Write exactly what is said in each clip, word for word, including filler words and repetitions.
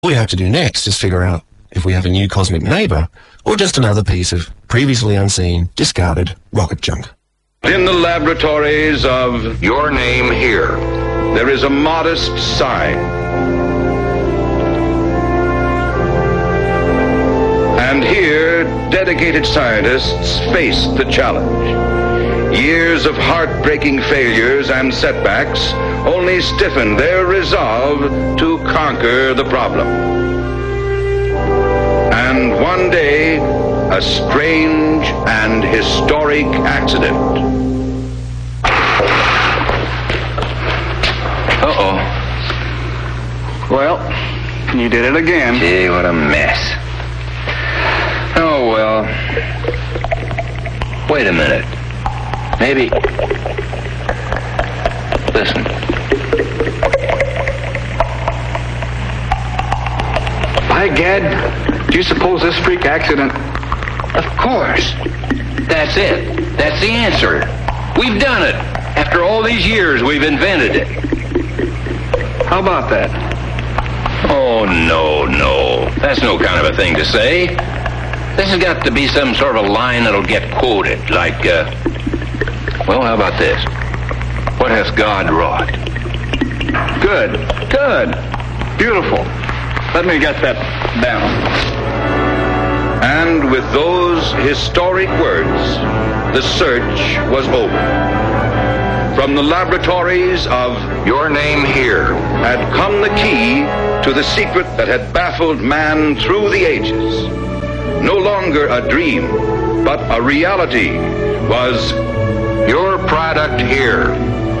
All we have to do next is figure out if we have a new cosmic neighbor or just another piece of previously unseen, discarded rocket junk. In the laboratories of Your Name Here, there is a modest sign. And here, dedicated scientists face the challenge. Years of heartbreaking failures and setbacks only stiffen their resolve to conquer the problem. And one day, a strange and historic accident. Uh-oh. Well, you did it again. Gee, what a mess. Oh, well. Wait a minute. Maybe... Listen. By gad, do you suppose this freak accident... Of course. That's it. That's the answer. We've done it. After all these years, we've invented it. How about that? Oh, no, no. That's no kind of a thing to say. This has got to be some sort of a line that'll get quoted, like, uh... well, how about this? What hath God wrought? Good. Good. Beautiful. Let me get that down. And with those historic words, the search was over. From the laboratories of Your Name Here had come the key to the secret that had baffled man through the ages. No longer a dream, but a reality was Your Product Here.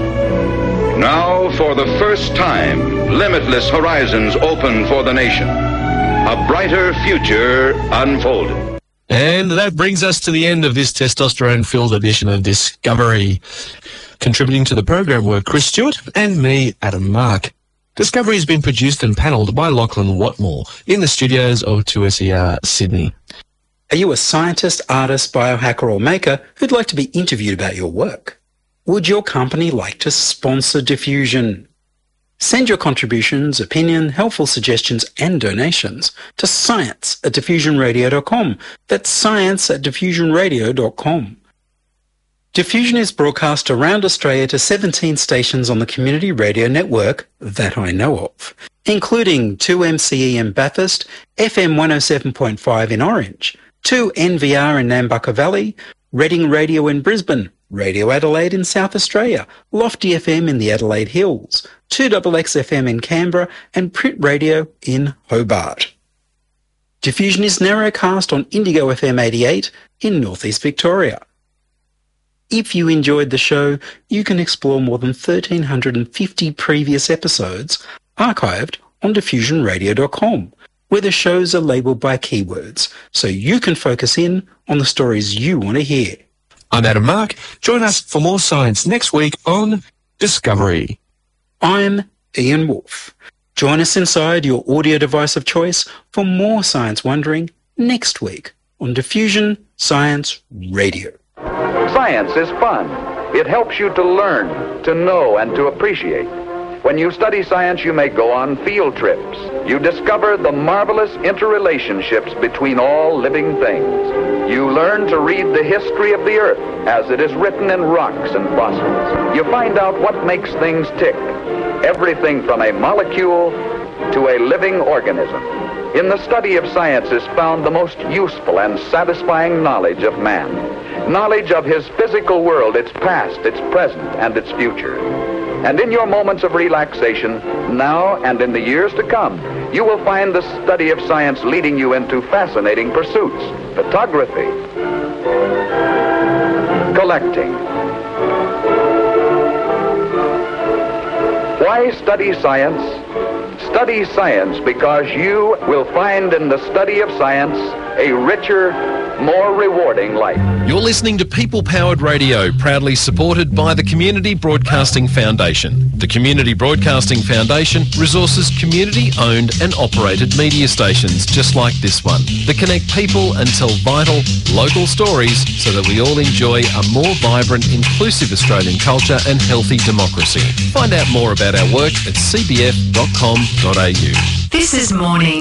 Now, for the first time, limitless horizons open for the nation. A brighter future unfolded. And that brings us to the end of this testosterone-filled edition of Discovery. Contributing to the program were Chris Stewart and me, Adam Mark. Discovery has been produced and panelled by Lachlan Watmore in the studios of two S E R Sydney. Are you a scientist, artist, biohacker or maker who'd like to be interviewed about your work? Would your company like to sponsor Diffusion? Send your contributions, opinion, helpful suggestions and donations to science at diffusion radio dot com. That's science at diffusion radio dot com. Diffusion is broadcast around Australia to seventeen stations on the community radio network that I know of, including two M C E M Bathurst, F M one oh seven point five in Orange, two N V R in Nambucca Valley, Reading Radio in Brisbane, Radio Adelaide in South Australia, Lofty F M in the Adelaide Hills, two X X F M in Canberra, and Print Radio in Hobart. Diffusion is narrowcast on Indigo F M eighty-eight in Northeast Victoria. If you enjoyed the show, you can explore more than one thousand three hundred fifty previous episodes archived on diffusion radio dot com, where the shows are labelled by keywords, so you can focus in on the stories you want to hear. I'm Adam Mark. Join us for more science next week on Discovery. I'm Ian Wolfe. Join us inside your audio device of choice for more science wondering next week on Diffusion Science Radio. Science is fun. It helps you to learn, to know, and to appreciate. When you study science, you may go on field trips. You discover the marvelous interrelationships between all living things. You learn to read the history of the Earth as it is written in rocks and fossils. You find out what makes things tick. Everything from a molecule to a living organism. In the study of science is found the most useful and satisfying knowledge of man. Knowledge of his physical world, its past, its present, and its future. And in your moments of relaxation, now and in the years to come, you will find the study of science leading you into fascinating pursuits. Photography, collecting. Why study science? Study science because you will find in the study of science a richer, more rewarding life. You're listening to People Powered Radio, proudly supported by the Community Broadcasting Foundation. The Community Broadcasting Foundation resources community-owned and operated media stations just like this one that connect people and tell vital, local stories so that we all enjoy a more vibrant, inclusive Australian culture and healthy democracy. Find out more about our work at c b f dot com dot a u. This is Morning.